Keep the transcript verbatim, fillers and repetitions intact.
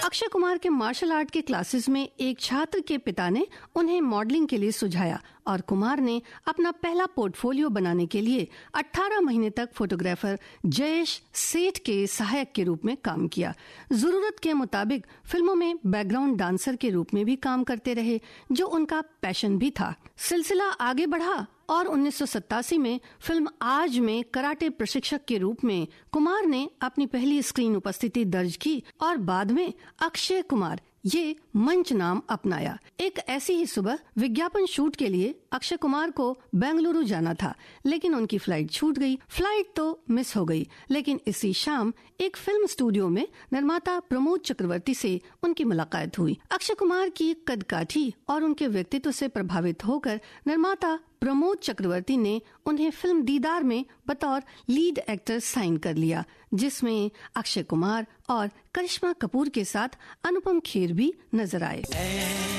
अक्षय कुमार के martial art के classes में एक छात्र के पिता ने उन्हें मॉडलिंग के लिए सुझाया और कुमार ने अपना पहला पोर्टफोलियो बनाने के लिए अठारह महीने तक फोटोग्राफर जयेश सेठ के सहायक के रूप में काम किया। जरूरत के मुताबिक फिल्मों में बैकग्राउंड डांसर के रूप में भी काम करते रहे, जो उनका पैशन भी था। सिलसिला आगे बढ़ा और उन्नीस सौ सत्तासी में फिल्म आज में कराटे प्रशिक्षक के रूप में कुमार ने अपनी पहली स्क्रीन उपस्थिति दर्ज की और बाद में अक्षय कुमार ये मंच नाम अपनाया। एक ऐसी ही सुबह विज्ञापन शूट के लिए अक्षय कुमार को बेंगलुरु जाना था, लेकिन उनकी फ्लाइट छूट गई। फ्लाइट तो मिस हो गई, लेकिन इसी शाम एक फिल्म स्टूडियो में निर्माता प्रमोद चक्रवर्ती से उनकी मुलाकात हुई। अक्षय कुमार की कदकाठी और उनके व्यक्तित्व से प्रभावित होकर निर्माता प्रमोद चक्रवर्ती ने उन्हें फिल्म दीदार में बतौर लीड एक्टर साइन कर लिया, जिसमें अक्षय कुमार और करिश्मा कपूर के साथ अनुपम खेर भी नजर आए।